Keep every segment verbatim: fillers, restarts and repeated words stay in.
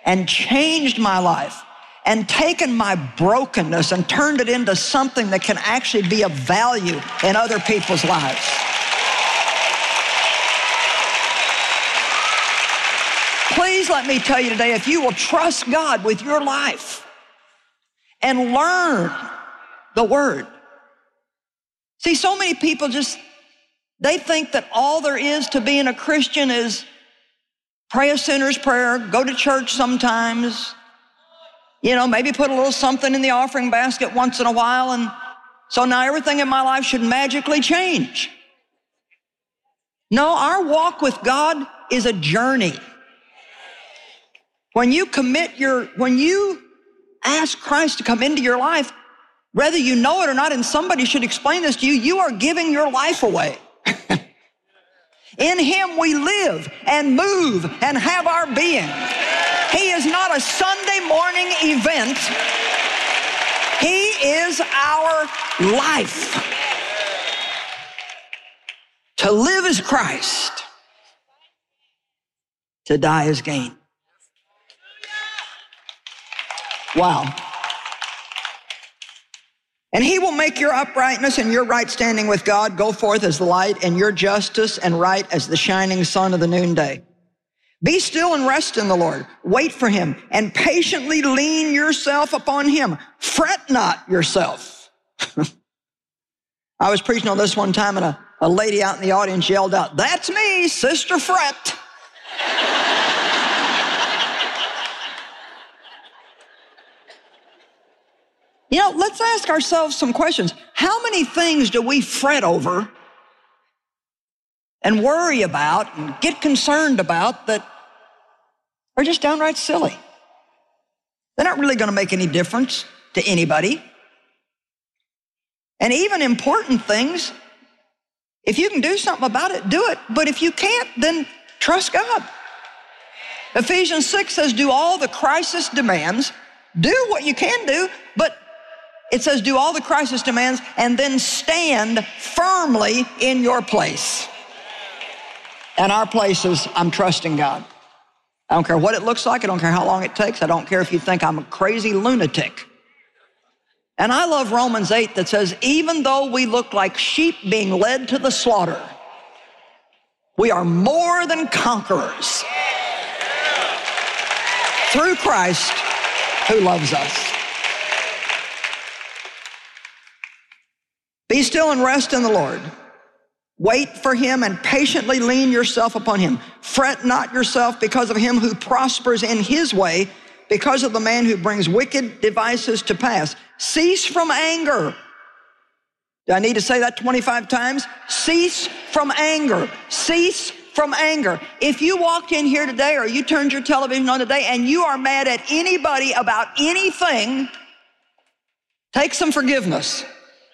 and changed my life and taken my brokenness and turned it into something that can actually be of value in other people's lives. Please let me tell you today, if you will trust God with your life and learn the Word. See, so many people just, they think that all there is to being a Christian is pray a sinner's prayer, go to church sometimes, you know, maybe put a little something in the offering basket once in a while, and so now everything in my life should magically change. No, our walk with God is a journey. When you commit your, when you ask Christ to come into your life, whether you know it or not, and somebody should explain this to you, you are giving your life away. In Him we live and move and have our being. He is not a Sunday morning event. He is our life. To live is Christ. To die is gain. Wow. And He will make your uprightness and your right standing with God go forth as the light, and your justice and right as the shining sun of the noonday. Be still and rest in the Lord. Wait for Him and patiently lean yourself upon Him. Fret not yourself. I was preaching on this one time, and a, a lady out in the audience yelled out, "That's me, Sister Fret." You know, let's ask ourselves some questions. How many things do we fret over and worry about and get concerned about that are just downright silly? They're not really going to make any difference to anybody. And even important things, if you can do something about it, do it. But if you can't, then trust God. Ephesians six says, do all the crisis demands, do what you can do, but it says do all the crisis demands and then stand firmly in your place. And our place is, I'm trusting God. I don't care what it looks like. I don't care how long it takes. I don't care if you think I'm a crazy lunatic. And I love Romans eight that says, even though we look like sheep being led to the slaughter, we are more than conquerors through Christ who loves us. Be still and rest in the Lord. Wait for Him and patiently lean yourself upon Him. Fret not yourself because of him who prospers in his way, because of the man who brings wicked devices to pass. Cease from anger. Do I need to say that twenty-five times? Cease from anger. Cease from anger. If you walked in here today or you turned your television on today and you are mad at anybody about anything, take some forgiveness.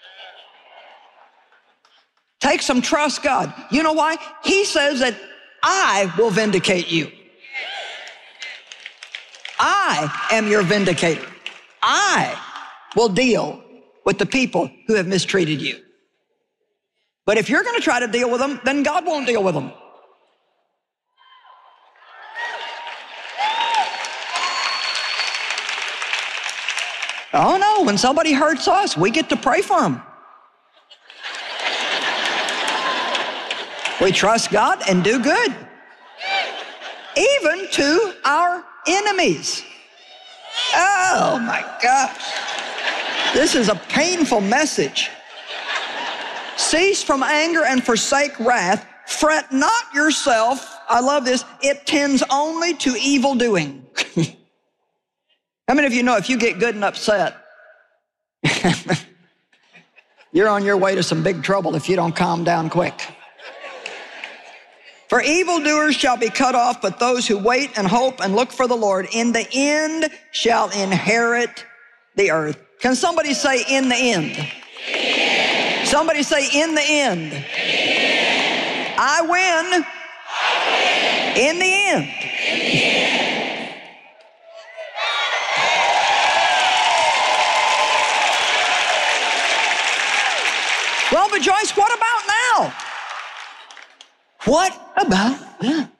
Take some trust God. You know why? He says that I will vindicate you. I am your vindicator. I will deal with the people who have mistreated you. But if you're going to try to deal with them, then God won't deal with them. Oh no, when somebody hurts us, we get to pray for them. We trust God and do good, even to our enemies. Oh my gosh, this is a painful message. Cease from anger and forsake wrath. Fret not yourself. I love this. It tends only to evil doing. How many of you know if you get good and upset, you're on your way to some big trouble if you don't calm down quick? For evildoers shall be cut off, but those who wait and hope and look for the Lord in the end shall inherit the earth. Can somebody say in the end? end. Somebody say in the end. end. I win, I win. In the end. In the end. Well, but Joyce, what about now? What about that?